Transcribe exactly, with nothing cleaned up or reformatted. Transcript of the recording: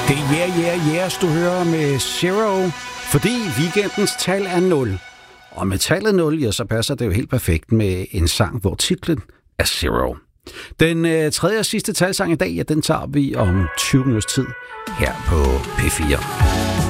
Det er Yeah, Yeah, Yes, du hører med Zero, fordi weekendens tal er nul. Og med tallet nul, ja, så passer det jo helt perfekt med en sang, hvor titlen er Zero. Den øh, tredje og sidste talsang i dag, ja, den tager vi om tyve minutters tid her på P fire.